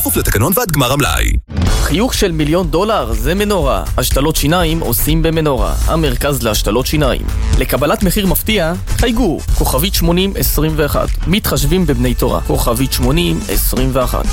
בכפוף לתקנון ועד גמר המלאי. חיוך של $1,000,000 זה מנורה. השתלות שיניים עושים במנורה, המרכז להשתלות שיניים. לקבלת מחיר מפתיע, חייגו, כוכבית 8021. מתחשבים בבני תורה, כוכבית 8021.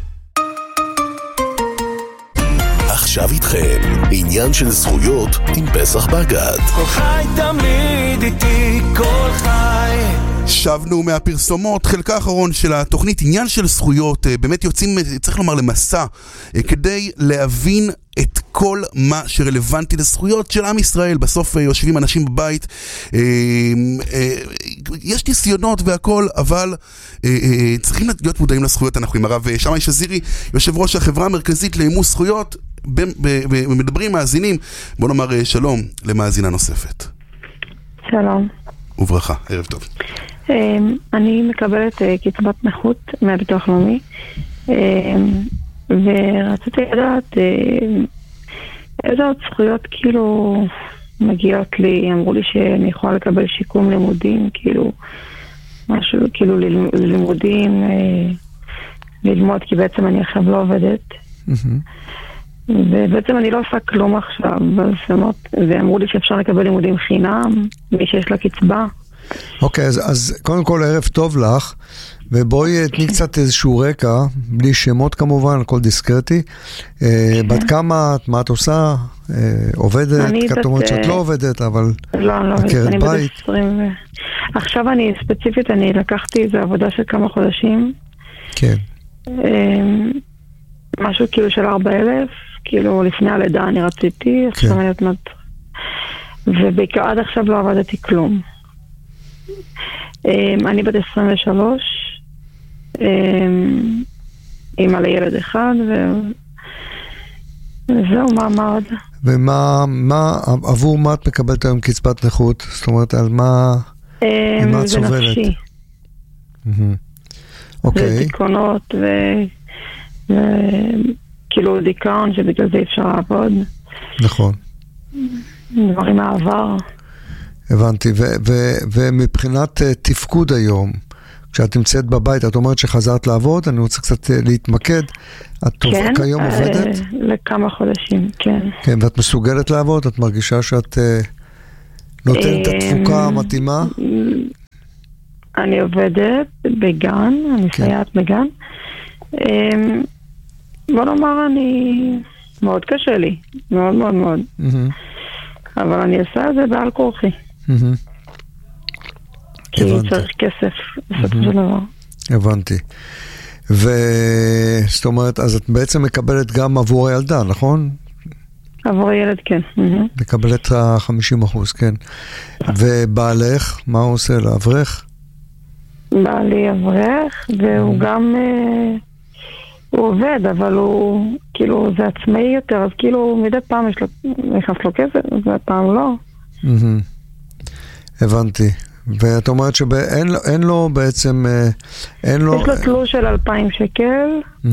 עכשיו איתכם, עניין של זכויות עם פסח בגד. כל חי תמיד איתי, כל חי. שבנו מהפרסומות, חלקה האחרון של התוכנית עניין של זכויות, באמת יוצאים, צריך לומר, למסע, כדי להבין את כל מה שרלוונטי לזכויות של עם ישראל. בסוף יושבים אנשים בבית, יש ניסיונות והכל, אבל צריכים להיות מודעים לזכויות. אנחנו עם הרב שמאי שזירי, יושב ראש החברה המרכזית לאימוץ זכויות, מדברים מאזינים. בוא נאמר שלום למאזינה נוספת. שלום. וברכה, ערב טוב. אני מקבלת קצבת נכות מהביטוח לאומי, ורציתי לדעת איזה עוד זכויות כאילו מגיעות לי. אמרו לי שאני יכולה לקבל שיקום לימודים, כאילו משהו, כאילו ללימודים, ללמוד, כי בעצם אני עכשיו לא עובדת. ובעצם אני לא עושה כלום עכשיו, ואמרו לי שאפשר לקבל לימודים חינם, מי שיש לה קצבה. אוקיי, אז קודם כל ערב טוב לך, ובואי תני קצת איזשהו רקע, בלי שמות כמובן, הכל דיסקרטי. בת כמה, מה את עושה? עובדת? את אומרת שאת לא עובדת, אבל לא עקרת בית. עכשיו אני ספציפית, אני לקחתי איזו עבודה של כמה חודשים. כן. משהו כאילו של 4,000, כאילו לפני הלידה אני רציתי, עכשיו אני יודעת, ובעיקר עד עכשיו לא עבדתי כלום. אני בת 23, אמא לילד אחד, וזהו, מה עוד? עבור מה את מקבלת היום קצבת נכות? זאת אומרת, על מה את סובלת? זה נפשי. אוקיי. ודיכאונות, וכאילו דיכאון, שבגלל זה אפשר לעבוד. נכון. דברים מהעבר. הבנתי, ומבחינת תפקוד היום, כשאת נמצאת בבית, את אומרת שחזרת לעבוד, אני רוצה קצת להתמקד, את כיום עובדת? לכמה חודשים, כן. כן, ואת מסוגלת לעבוד? את מרגישה שאת נותנת את התפוקה המתאימה? אני עובדת בגן, אני סייעת בגן. בוא נאמר, מאוד קשה לי, מאוד מאוד מאוד. אבל אני עושה את זה בעל כורחי. כי צריך כסף לעשות את זה דבר. הבנתי. זאת אומרת, אז את בעצם מקבלת גם עבור הילדה, נכון? עבור הילד, כן. מקבלת 50%, כן. ובעלך, מה הוא עושה? לאברך? בעלי אברך, והוא גם... הוא עובד, אבל הוא, כאילו, זה עצמאי יותר, אז כאילו, מדי פעם יש לו, נכנס לו כסף, והפעם לא. הבנתי. ואת אומרת שאין לו בעצם, אין לו... יש לו תלוש של 2,000 שקל,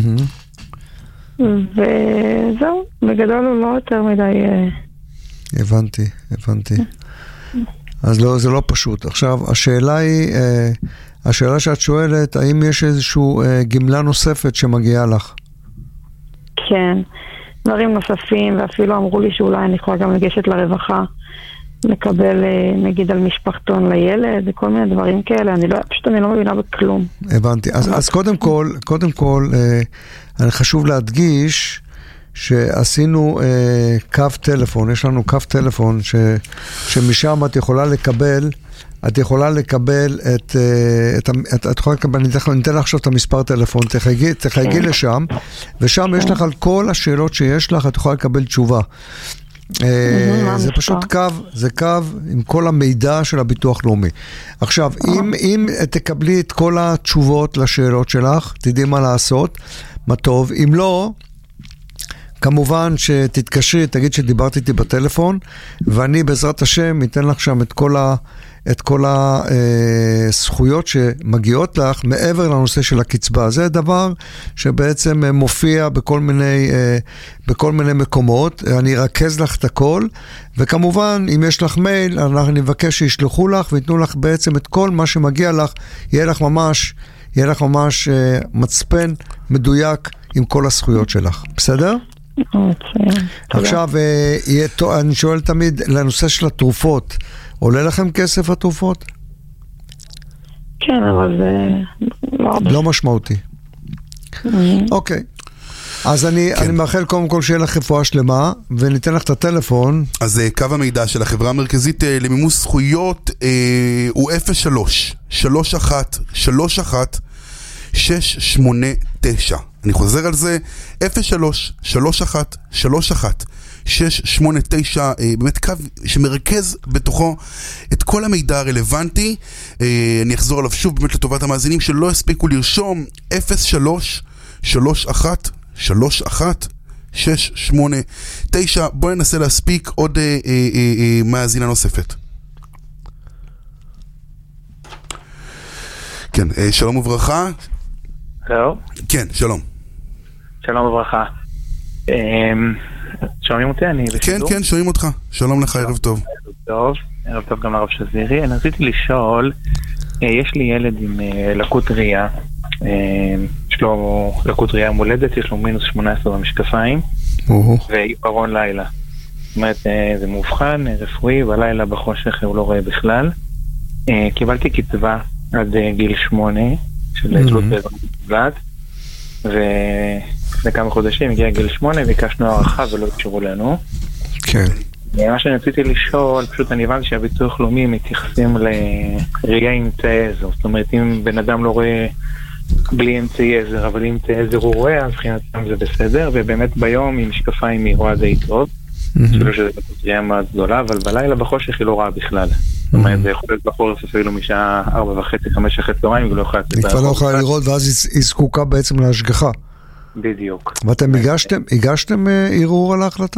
וזהו, בגדול הוא לא יותר מדי... הבנתי. אז לא, זה לא פשוט. עכשיו, השאלה שאת שואלת, האם יש איזשהו גמלה נוספת שמגיעה לך? כן, דברים נוספים, ואפילו אמרו לי שאולי אני יכולה גם לגשת לרווחה, לקבל נגיד על משפחתון לילד, וכל מיני דברים כאלה, אני לא מבינה בכלום. הבנתי, אז קודם כל, חשוב להדגיש שעשינו קו טלפון, יש לנו קו טלפון שמשם את יכולה לקבל את יכולה לקבל אני אתן לך עכשיו את המספר טלפון, תחייגי לשם, ושם יש לך על כל השאלות שיש לך, את יכולה לקבל תשובה. זה פשוט קו, זה קו עם כל המידע של הביטוח לאומי. עכשיו, אם תקבלי את כל התשובות לשאלות שלך, תדעי מה לעשות, מה טוב, אם לא, כמובן שתתקשרי, תגיד שדיברתי איתי בטלפון, ואני בעזרת השם אתן לך שם את כל הזכויות שמגיעות לך מעבר לנושא של הקצבה. זה דבר שבעצם מופיע בכל מיני מקומות. אני ארכז לך את הכל, וכמובן אם יש לך מייל, אני מבקש שישלחו לך ויתנו לך בעצם את כל מה שמגיע לך. יהיה לך ממש מצפן מדויק עם כל הזכויות שלך, בסדר? עכשיו, אני שואל תמיד לנושא של התרופות, עולה לכם כסף התרופות? כן, אבל זה לא משמעותי. אוקיי. אז אני מאחל קודם כל שיהיה לך רפואה שלמה, וניתן לך את הטלפון. אז קו המידע של החברה המרכזית למימוש זכויות הוא 03-31-31-689. אני חוזר על זה, 03-31-31-689, באמת קו שמרכז בתוכו את כל המידע הרלוונטי. אני אחזור עליו שוב באמת לטובת המאזינים שלא הספיקו לרשום, 03-31-31-689. בואו ננסה להספיק עוד מאזינה נוספת. כן, שלום וברכה. הלו? כן, שלום. שלום וברכה. שומעים אותי? אני בשידור? כן, שומעים אותך. שלום לך, ערב טוב. ערב טוב גם לרב שזירי. אני רציתי לשאול, יש לי ילד עם לקות ראייה, יש לו לקות ראייה מולדת, יש לו מינוס 18 במשקפיים, ועיפרון לילה. זאת אומרת, זה מאובחן, רפואי, בלילה בחושך הוא לא רואה בכלל. קיבלתי קצבה עד גיל 8, של תלות בבלת, ולפני כמה חודשים הגיע גיל 8, ביקשנו הערכה ולא אפשרו לנו. כן. מה שאני רציתי לשאול, פשוט אני הבנתי שהביטוח לאומי מתייחסים לראייה עם אמצעי עזר. זאת אומרת, אם בן אדם לא רואה בלי אמצעי עזר, אבל אם אמצעי עזר הוא רואה, אז מבחינתם זה בסדר, ובאמת ביום עם משקפיים היא רואה די טוב, שלא שזה ראייה מאוד גדולה, אבל בלילה בחושך היא לא רואה בכלל. זאת אומרת, זה יכול להיות בחורף אפילו משעה 4:30-5 אחרי צהריים, ולא יכולה לצאת. היא כבר לא יכולה לראות, ואז היא זקוקה בעצם להשגחה. בדיוק. ואתם הגשתם ערעור על ההחלטה?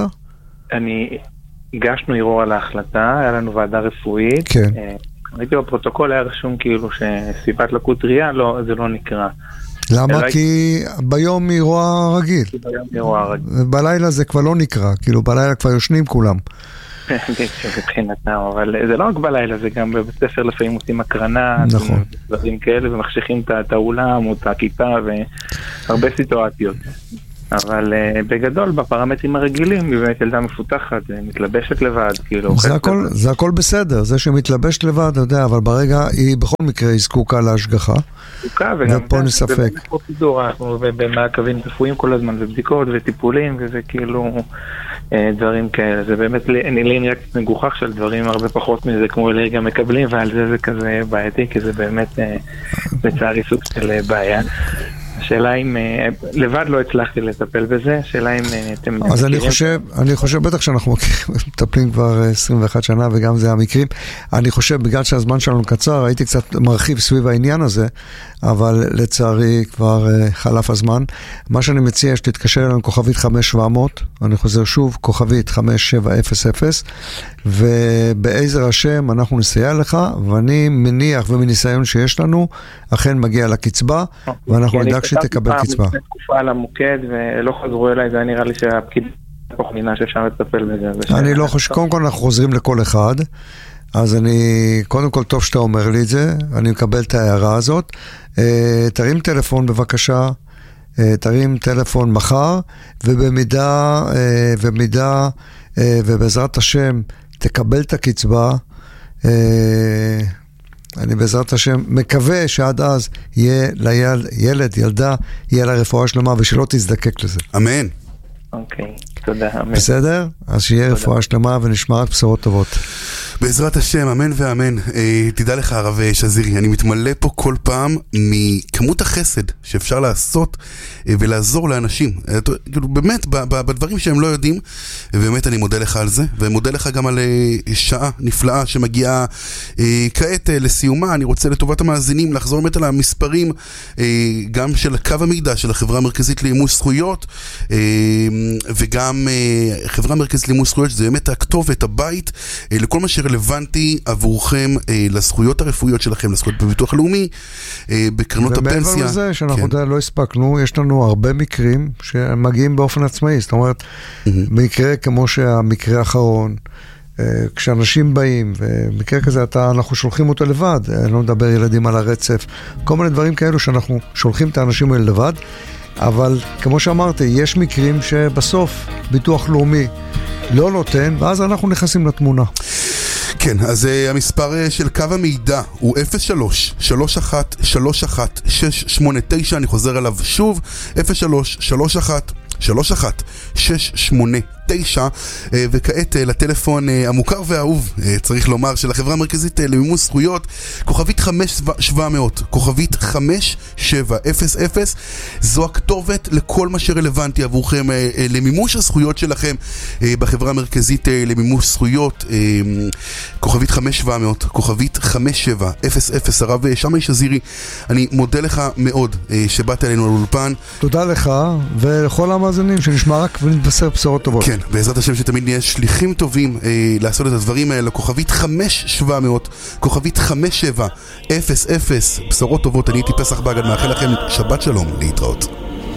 הגשנו ערעור על ההחלטה, היה לנו ועדה רפואית. כן. ראיתי בפרוטוקול, היה רשום כאילו שסיבת לקות ראייה, זה לא נקרא. למה? כי ביום היא רואה רגיל. ביום היא רואה רגיל. בלילה זה כבר לא נקרא, כאילו בלילה כבר יושנים כולם. מבחינתם, אבל זה לא רק בלילה, זה גם בבית ספר לפעמים עושים הקרנה, נכון. דברים כאלה, ומחשיכים את האולם או את הכיתה, והרבה סיטואציות. אבל בגדול, בפרמטרים הרגילים, היא באמת ילדה מפותחת, מתלבשת לבד, כאילו... זה הכל בסדר, זה שמתלבשת לבד, אתה יודע, אבל ברגע היא בכל מקרה היא זקוקה להשגחה. זקוקה, וגם... ופה נספק. זה פרוצדורה, אנחנו במעקבים רפואיים כל הזמן, ובדיקות וטיפולים, וזה כאילו דברים כאלה. זה באמת, לי נראה קצת מגוחך של דברים הרבה פחות מזה, כמו אלרגיה מקבלים, ועל זה כזה בעייתי, כי זה באמת לצערי סוג של בעיה. השאלה אם, לבד לא הצלחתי לטפל בזה, השאלה אם אתם... אז אני חושב, בטח שאנחנו מטפלים כבר 21 שנה וגם זה המקרים, אני חושב בגלל שהזמן שלנו קצר, הייתי קצת מרחיב סביב העניין הזה, אבל לצערי כבר חלף הזמן. מה שאני מציע שתתקשר אלינו כוכבית 5700, אני חוזר שוב, כוכבית 5700, ובעזר השם אנחנו נסייע לך, ואני מניח ומניסיון שיש לנו, אכן מגיע לקצבה, ואנחנו נדאג שתקבל קצבה. אני תקופה על המוקד ולא חזרו אליי, זה נראה לי שהפקיד פוחמינה שאפשר לטפל בזה. אני לא חושב, קודם כל אנחנו חוזרים לכל אחד, אז קודם כל טוב שאתה אומר לי את זה, אני מקבל את ההערה הזאת. תרים טלפון בבקשה, תרים טלפון מחר, ובמידה ובעזרת השם תקבל את הקצבה, אני בעזרת השם מקווה שעד אז יהיה לילד, ילדה, יהיה לה רפואה שלמה ושלא תזדקק לזה. אמן. אוקיי, תודה, אמן. בסדר? אז שיהיה רפואה שלמה ונשמע רק בשורות טובות. בעזרת השם, אמן ואמן. תדע לך הרב שזירי, אני מתמלא פה כל פעם מכמות החסד שאפשר לעשות ולעזור לאנשים. באמת, בדברים שהם לא יודעים, ובאמת אני מודה לך על זה, ומודה לך גם על שעה נפלאה שמגיעה כעת לסיומה. אני רוצה לטובת המאזינים לחזור באמת על המספרים, גם של קו המידע של החברה המרכזית לאימוש זכויות, וגם חברה המרכזית לאימוש זכויות, שזה באמת הכתובת, הבית, לכל מה רלוונטי עבורכם לזכויות הרפואיות שלכם, לזכויות בביטוח לאומי, בקרנות הפנסיה. ומעבר לזה שאנחנו לא הספקנו, יש לנו הרבה מקרים שמגיעים באופן עצמאי, זאת אומרת, מקרה כמו שהמקרה האחרון, כשאנשים באים, ומקרה כזה אנחנו שולחים אותו לבד, לא מדבר ילדים על הרצף, כל מיני דברים כאלו שאנחנו שולחים את האנשים האלה לבד, אבל כמו שאמרתי, יש מקרים שבסוף ביטוח לאומי לא נותן, ואז אנחנו נכנסים לתמונה. כן, אז המספר של קו המידע הוא 03-31-31-689, אני חוזר עליו שוב, 03-31-31-689, וכעת לטלפון המוכר והאהוב, צריך לומר, של החברה המרכזית למימוש זכויות, כוכבית 5700, כוכבית 5700, זו הכתובת לכל מה שרלוונטי עבורכם למימוש הזכויות שלכם בחברה המרכזית למימוש זכויות, כוכבית 5700, כוכבית 5700. הרב שמאי שזירי, אני מודה לך מאוד שבאת אלינו לאולפן. תודה לך ולכל המאזינים שנשמע רק ונתבשר בשורות טובות. כן, בעזרת השם שתמיד נהיה שליחים טובים לעשות את הדברים האלה. כוכבית 5700, כוכבית 5700, בשורות טובות. אני הייתי פסח בגד, מאחל לכם שבת שלום, להתראות.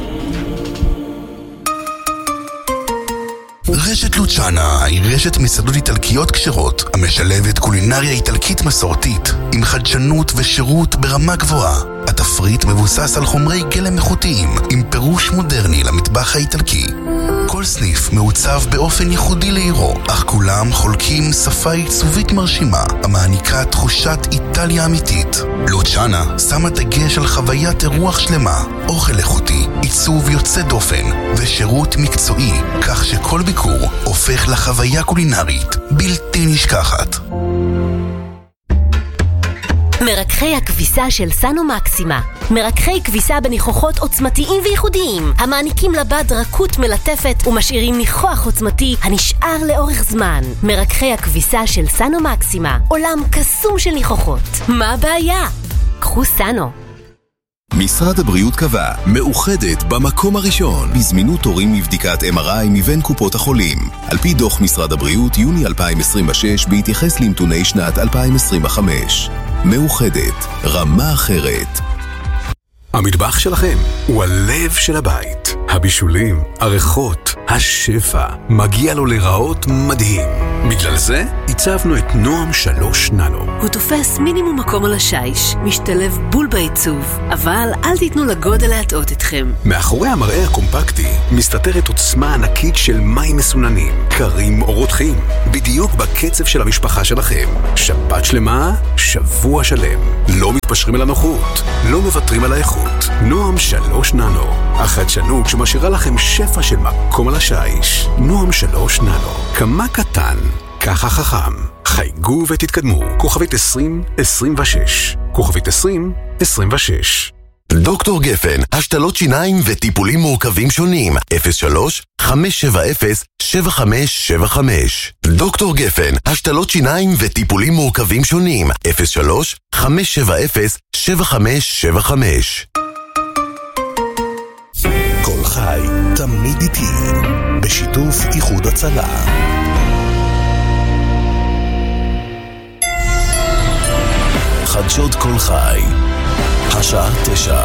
רשת לוצ'אנה היא רשת מסעדות איטלקיות כשרות המשלבת קולינריה איטלקית מסורתית עם חדשנות ושירות ברמה גבוהה. התפריט מבוסס על חומרי גלם איכותיים עם פירוש מודרני למטבח האיטלקי. כל סניף מעוצב באופן ייחודי לעירו, אך כולם חולקים שפה עיצובית מרשימה המעניקה תחושת איטליה אמיתית. לוצ'אנה שמה דגש על חוויית אירוח שלמה, אוכל איכותי, עיצוב יוצא דופן ושירות מקצועי, כך שכל ביקור הופך לחוויה קולינרית בלתי נשכחת. מרככי הכביסה של סנו מקסימה. מרככי כביסה בניחוחות עוצמתיים וייחודיים, המעניקים לבד רכות מלטפת ומשאירים ניחוח עוצמתי הנשאר לאורך זמן. מרככי הכביסה של סנו מקסימה, עולם קסום של ניחוחות. מה הבעיה? קחו סנו. משרד הבריאות קבע, מאוחדת במקום הראשון בזמינות תורים מבדיקת MRI מבין קופות החולים. על פי דוח משרד הבריאות יוני 2026 בהתייחס לנתוני שנת 2025. מאוחדת, רמה אחרת. המטבח שלכם הוא הלב של הבית. הבישולים, הריחות, השפע, מגיע לו לראות מדהים. בגלל זה הצבנו את נועם 3 ננו. הוא תופס מינימום מקום על השיש, משתלב בול בעיצוב, אבל אל תיתנו לגודל להטעות אתכם. מאחורי המראה הקומפקטי מסתתרת עוצמה ענקית של מים מסוננים, קרים או רותחים, בדיוק בקצב של המשפחה שלכם. שבת שלמה, שבוע שלם. לא מתפשרים על הנוחות, לא מוותרים על האיכות. נועם 3 ננו, החדשנות שמשאירה לכם שפע של מקום על השיש. נועם 3 ננו, כמה קטן, ככה חכם. חייגו ותתקדמו, כוכבית 2026, כוכבית 2026. דוקטור גפן, השתלות שיניים וטיפולים מורכבים שונים, 03-570-7575. דוקטור גפן, השתלות שיניים וטיפולים מורכבים שונים, 03-570-7575. כל חי, תמיד איתי, בשיתוף איחוד הצלה. חדשות כל חי, השעה 9.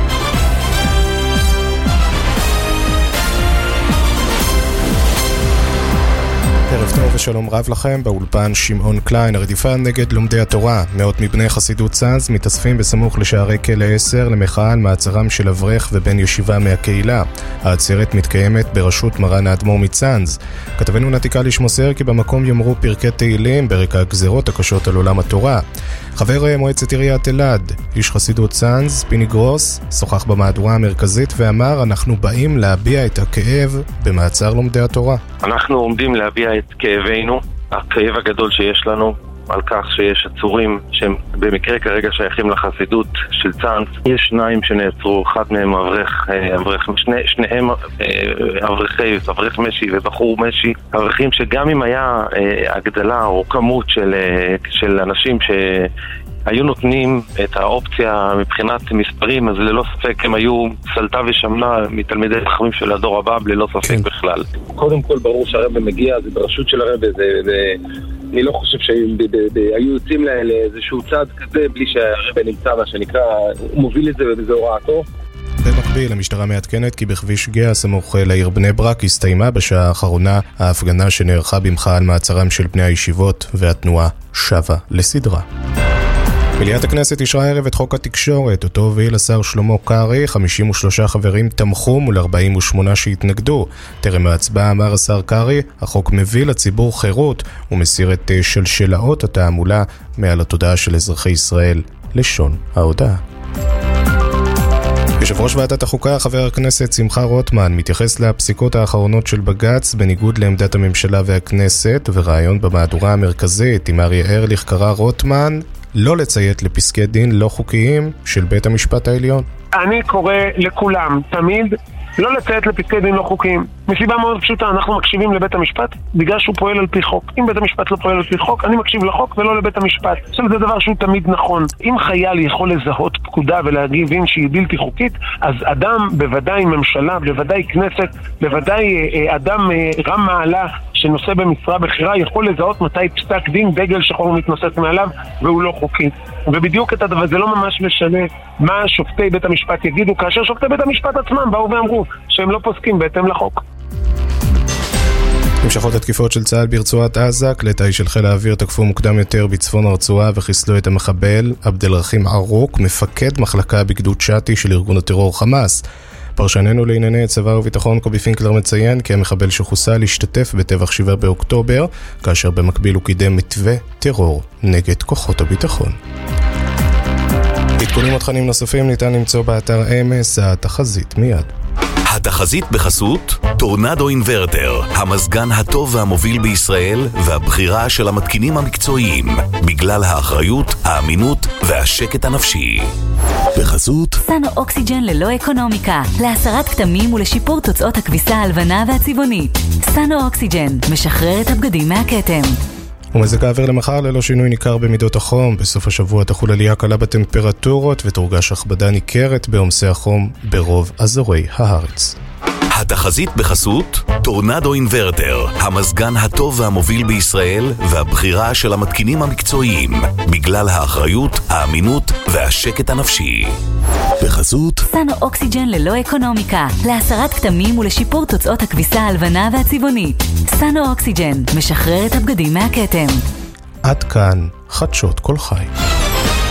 ערב טוב ושלום רב לכם, באולפן שמעון קליין. הרדיפה נגד לומדי התורה. מאות מבני חסידות צאנז מתאספים בסמוך לשערי כלא 10 למחאה על מעצרם של אברך ובן ישיבה מהקהילה. העצרת מתקיימת בראשות מרן האדמו"ר מצאנז. כתבנו נתיקה לשמוסר כי במקום יאמרו פרקי תהילים ברקע הגזרות הקשות על עולם התורה. חבר מועצת עיריית אלעד, איש חסידות צאנז, פיני גרוס, שוחח במהדורה המרכזית ואמר: אנחנו באים להביע את הכאב במעצר לומדי התורה. אנחנו עומדים להביע את כאבנו, הכאב הגדול שיש לנו על כך שיש עצורים שהם במקרה כרגע שייכים לחסידות של צאנז. יש 2 שנעצרו, אחד מהם שניהם אברך משי ובחור משי, אברכים שגם אם היה הגדלה או כמות של אנשים שהיו נותנים את האופציה מבחינת מספרים, אז ללא ספק הם היו סלטה ושמנה מתלמידי חכמים של הדור הבא, ללא ספק בכלל. קודם כל ברור שהרבא מגיע, זה בראשות של הרבא, אני לא חושב שהיו יוצאים לאיזשהו צעד כזה בלי שהרבא נמצא, מה שנקרא, הוא מוביל את זה ובזה הוראתו. במקביל, המשטרה מעדכנת כי בכביש גאה סמוך לעיר בני ברק הסתיימה בשעה האחרונה ההפגנה שנערכה במחאה על מעצרם של בני הישיבות, והתנועה שבה לסדרה. מליאת הכנסת אישרה הערב את חוק התקשורת, אותו הוביל השר שלמה קרעי, 53 חברים תמכו מול 48 שהתנגדו. טרם ההצבעה אמר השר קרעי, החוק מביא לציבור חירות ומסיר את שלשלאות התעמולה מעל התודעה של אזרחי ישראל. לשון ההודעה. יושב ראש ועדת החוקה, חבר הכנסת שמחה רוטמן, מתייחס לפסיקות האחרונות של בג"ץ בניגוד לעמדת הממשלה והכנסת, ורעיון במהדורה המרכזית עם אריה ארליך קרא רוטמן לא לציית לפסקי דין לא חוקיים של בית המשפט העליון. אני קורא לכולם תמיד לא לציית לפסקי דין לא חוקיים. מסיבה מאוד פשוטה, אנחנו מקשיבים לבית המשפט בגלל שהוא פועל על פי חוק. אם בית המשפט לא פועל על פי חוק, אני מקשיב לחוק ולא לבית המשפט. עכשיו זה דבר שהוא תמיד נכון. אם חייל יכול לזהות פקודה ולהגיב שהיא בלתי חוקית, אז אדם, בוודאי ממשלה, בוודאי כנסת, בוודאי אדם רם מעלה שנושא במשרה בחירה, יכול לזהות מתי פסק דין דגל שחור מתנוסס מעליו והוא לא חוקי. ובדיוק את הדבר, זה לא ממש משנה מה שופטי בית המשפט יגידו, כאשר שופטי בית המשפט עצמם באו ואמרו שהם לא פוסקים בהתאם לחוק. נמשכות התקיפות של צה"ל ברצועת עזה, כלי טיס של חיל האוויר תקפו מוקדם יותר בצפון הרצועה וחיסלו את המחבל עבדל רחים ערוק, מפקד מחלקה בגדוד שתי של ארגון הטרור חמאס. פרשננו לענייני צבא וביטחון קובי פינקלר מציין כי המחבל שחוסל השתתף בטבח 7 באוקטובר, כאשר במקביל הוא קידם מתווה טרור נגד כוחות הביטחון. עדכונים ותכנים נוספים ניתן למצוא באתר אמס, התחזית מיד. התחזית בחסות טורנדו אינברטר, המזגן הטוב והמוביל בישראל והבחירה של המתקינים המקצועיים בגלל האחריות, האמינות והשקט הנפשי. בחסות סנו אוקסיג'ן ללא אקונומיקה, להסרת כתמים ולשיפור תוצאות הכביסה הלבנה והצבעונית. סנו אוקסיג'ן משחרר את הבגדים מהכתם. ומזג האוויר למחר ללא שינוי ניכר במידות החום. בסוף השבוע תחול עלייה קלה בטמפרטורות ותורגש הכבדה ניכרת בעומסי החום ברוב אזורי הארץ. התחזית בחסות טורנדו אינברטר, המזגן הטוב והמוביל בישראל והבחירה של המתקינים המקצועיים בגלל האחריות, האמינות והשקט הנפשי. בחסות סנו אוקסיג'ן ללא אקונומיקה, להסרת כתמים ולשיפור תוצאות הכביסה הלבנה והצבעונית. סנו אוקסיג'ן משחרר את הבגדים מהכתם. עד כאן חדשות כל חי.